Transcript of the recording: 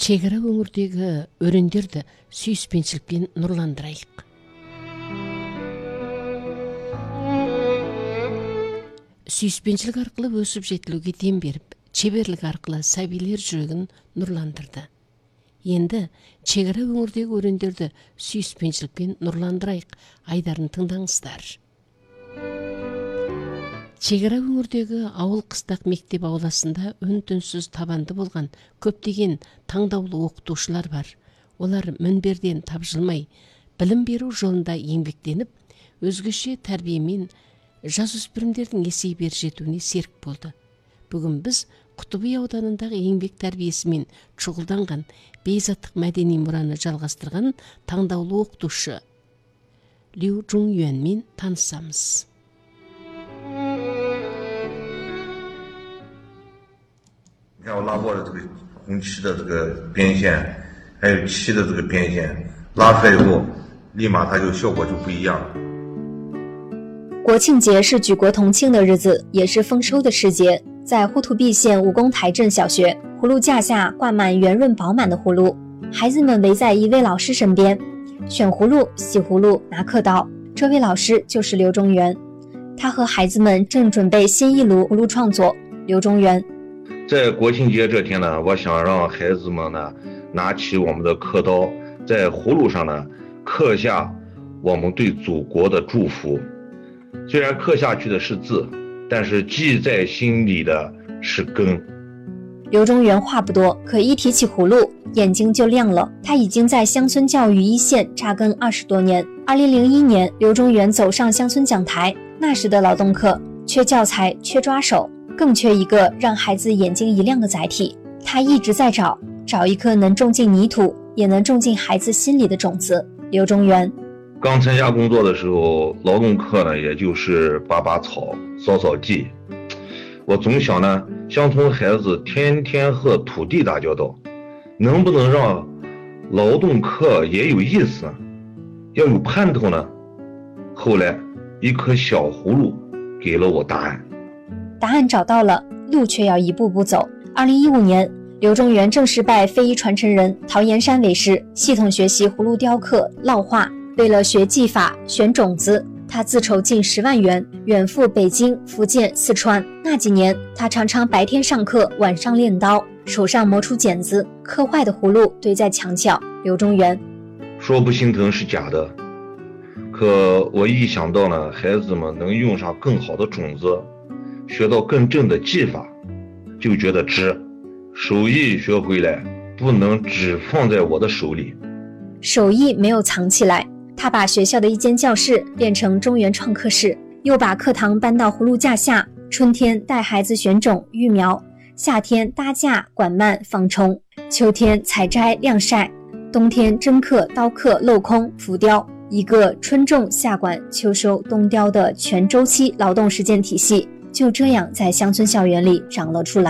Чегара өңірдегі өрендерді сүйіспеншілікпен нұрландырайық. Сүйіспеншілік арқылы өсіп жетілуге дем беріп, шеберлік арқылы сәбилер жүрегін нұрландырды. Енді чегара өңірдегі өрендерді сүйіспеншілікпен нұрландырайық айдарын тыңдаңыздар. Чегара өңірдегі ауыл қыстақ мектеп ауласында үн-түнсіз табанды болған көптеген таңдаулы оқытушылар бар. Олар мінберден тапжылмай, білім беру жолында еңбектеніп, өзгеше тәрбиемен жасөспірімдердің есей бер жетуіне серік болды. Бүгін біз Құтыбай ауданындағы еңбек тәрбиесімен шұғылданған, бейзаттық мәдени мұраны жалғастырған таңдаулы оқытушы Лю Жунюанмен танысамыз. 你看我拉过了这个红旗的这个边线，还有漆的这个边线，拉出来以后，立马它就效果就不一样了。 国庆节是举国同庆的日子，也是丰收的时节。在呼图壁县武功台镇小学，葫芦架下挂满圆润饱满的葫芦，孩子们围在一位老师身边，选葫芦、洗葫芦、拿刻刀。这位老师就是刘中元，他和孩子们正准备新一炉葫芦创作。刘中元在国庆节这天呢，我想让孩子们呢拿起我们的刻刀，在葫芦上呢刻下我们对祖国的祝福。虽然刻下去的是字，但是记在心里的是根。 刘中元话不多，可一提起葫芦，眼睛就亮了。他已经在乡村教育一线扎根20多年。2001年，刘中元走上乡村讲台，那时的劳动课缺教材，缺抓手，更缺一个让孩子眼睛一亮的载体。他一直在找一颗能种进泥土，也能种进孩子心里的种子。刘中元刚参加工作的时候，劳动课呢，也就是拔拔草、扫扫地。我总想呢，乡村孩子天天和土地打交道，能不能让劳动课也有意思呢？要有盼头呢？后来，一颗小葫芦给了我答案。 答案找到了，路却要一步步走。2015年，刘中元正式拜非遗传承人陶岩山为师，系统学习葫芦雕刻、烙画。为了学技法、选种子，他自筹近10万元，远赴北京、福建、四川。那几年，他常常白天上课，晚上练刀，手上磨出茧子，刻坏的葫芦堆在墙角。刘中元说不心疼是假的，可我一想到呢，孩子们能用上更好的种子，学到更正的技法，就觉得值。手艺学回来，不能只放在我的手里。 手艺没有藏起来，他把学校的一间教室变成中原创客室，又把课堂搬到葫芦架下，春天带孩子选种育苗，夏天搭架管蔓放虫，秋天采摘晾晒，冬天针刻刀刻镂空浮雕，一个春种夏管秋收冬雕的全周期劳动实践体系就这样在乡村校园里长了出来。